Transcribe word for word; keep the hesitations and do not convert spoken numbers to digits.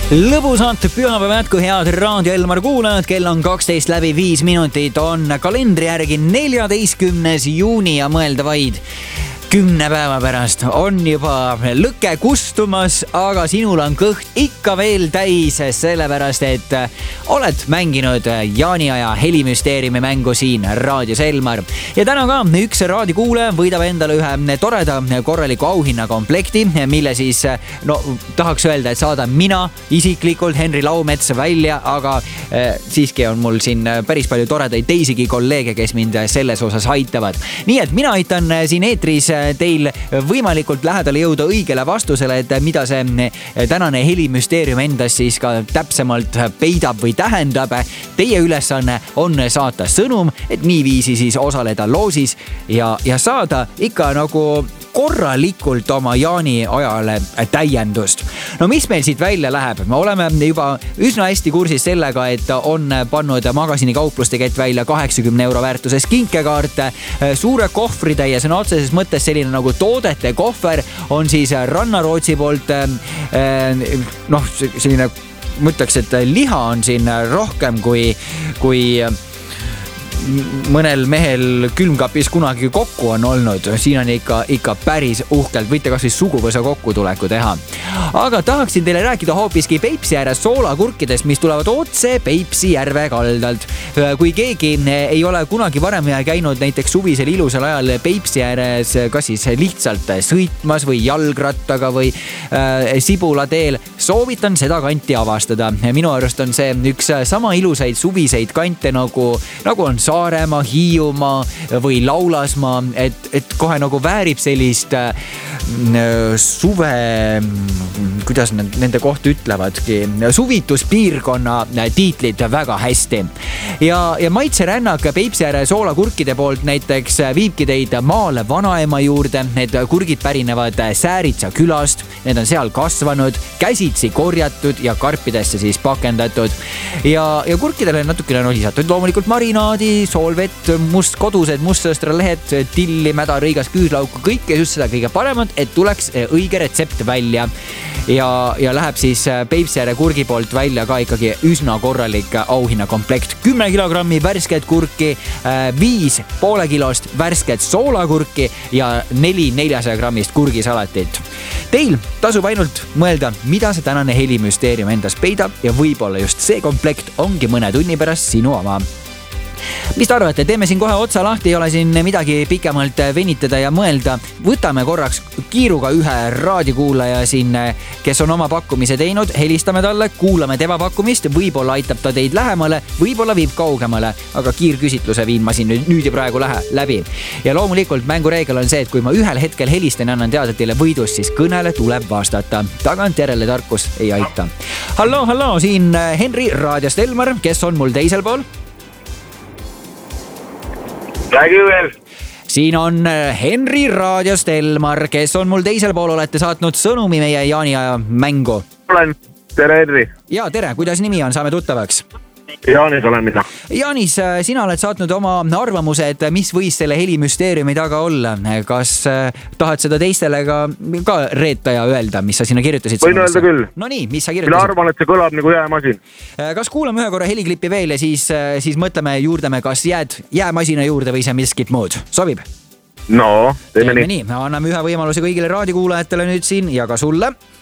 Lõbusat pühapäeva jätku, head Raadio Elmar kuulajad, kell on kaksteist läbi viis minutit, on kalendri järgi neljateistkümnes juuni ja mõelda vaid kümne päeva pärast on juba lõke kustumas, aga sinul on kõht ikka veel täis, sellepärast et oled mänginud jaaniaja helimüsteeriumi mängu siin Raadios Elmar. Ja täna ka üks raadiokuulaja võidab endale ühe toreda korraliku auhinnakomplekti, mille siis, no tahaks öelda, et saadan mina isiklikult Henri Laumets välja, aga äh, siiski on mul siin päris palju toredaid teisigi kolleege, kes mind selles osas aitavad. Nii et mina aitan siin eetris teil võimalikult lähedale jõuda õigele vastusele, et mida see tänane helimüsteerium endas siis ka täpsemalt peidab või tähendab. Teie ülesanne on saata sõnum, et niiviisi siis osaleda loosis ja, ja saada ikka nagu korralikult oma jaani ajale täiendust. No mis meil siit välja läheb? Me oleme juba üsna hästi kursis sellega, et on pannud magasini kaupluste kett välja kaheksakümne euro väärtuses kinkekaarte, suure kohvritäie, see on otseses mõttes selline nagu toodete kohver, on siis Rannarootsi poolt noh, selline, mõtleks, et liha on siin rohkem kui, kui mõnel mehel külmkapis kunagi kokku on olnud. Siin on ikka, ikka päris uhkelt, võite kas või suguvõsa kokkutuleku teha. Aga tahaksin teile rääkida hoopiski Peipsi ääres soolakurkidest, mis tulevad otse Peipsi järve kaldalt. Kui keegi ei ole kunagi varem käinud näiteks suvisel ilusal ajal Peipsi ääres, kas siis lihtsalt sõitmas või jalgrattaga või äh, Sibula teel, soovitan seda kanti avastada. Minu arust on see üks sama ilusaid suviseid kante nagu, nagu on Saaremaa, Hiiumaa või Laulasmaa, et, et kohe nagu väärib sellist äh, suve, kuidas nende kohta ütlevadki, suvituspiirkonna tiitlit väga hästi. Ja, ja maitserännak Peipsi ääre soolakurkide poolt näiteks viibki teid maale vanaema juurde. Need kurgid pärinevad Sääritsa külast, need on seal kasvanud, käsitsi korjatud ja karpidesse siis pakendatud. Ja, ja kurkidele natukene on lisatud loomulikult marinaadi, soolvett, must kodused mustsõstralehed, tilli, mäda, rõigas, küüslauku, kõike just seda kõige paremat, et tuleks õige retsept välja. Ja, ja läheb siis Peipsi ääre kurgi poolt välja ka ikkagi üsna korralik auhinnakomplekt. kümme kilogrammi värsket kurki, viis poole kilost värsket soolakurki ja neli neljasaja grammist kurgisalatit. Teil tasub ainult mõelda, mida see tänane helimüsteerium endas peidab ja võib-olla just see komplekt ongi mõne tunni pärast sinu oma. Mis te arvate? Teeme siin kohe otsa lahti, ei ole siin midagi pikemalt venitada ja mõelda. Võtame korraks kiiruga ühe raadiokuulaja siin, kes on oma pakkumise teinud, helistame talle, kuulame tema pakkumist, võib-olla aitab ta teid lähemale, võib-olla viib kaugemale, aga kiirküsitluse viin ma siin nüüd, nüüd ja praegu lähe läbi. Ja loomulikult mängureegel on see, et kui ma ühel hetkel helistan ja annan teada teile võidust, siis kõnele tuleb vastata. Tagantjärele tarkus ei aita. Hallo, hallo, siin Henri Raadiost Elmar, kes on mul teisel pool? Räägi veel. Siin on Henri Raadiost Elmar, kes on mul teisel pool, olete saatnud sõnumi meie jaaniaja mängu. Olen, tere Henri. Ja tere, kuidas nimi on, saame tuttavaks? Jaanis olen mina. Jaanis, sina oled saatnud oma arvamuse, et mis võis selle helimüsteeriumi taga olla. Kas tahad seda teistele ka, ka reeta ja öelda, mis sa sinna kirjutasid? Võin öelda küll. No nii, mis sa kirjutasid? Mina arvan, et see kõlab nagu jäämasin. Kas kuulame ühe korra heliklippi veel ja siis, siis mõtleme juurdame, kas jääd jäämasina juurde või see miskit muud. Sobib? No, teeme, teeme nii. nii. Anname ühe võimaluse kõigile raadiokuulajatele nüüd siin ja ka sulle.